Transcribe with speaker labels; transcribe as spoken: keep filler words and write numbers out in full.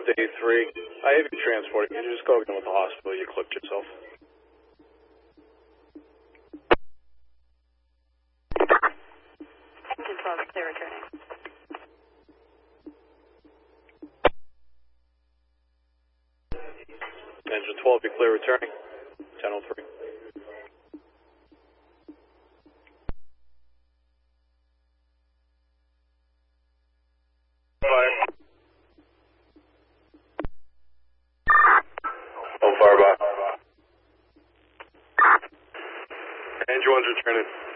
Speaker 1: on day three. I have you transported. You just go in with the hospital. You clipped yourself.
Speaker 2: Engine twelve, clear returning.
Speaker 1: Engine twelve, be clear returning. ten oh three. Fire. Oh, fire by. Engine one's returning.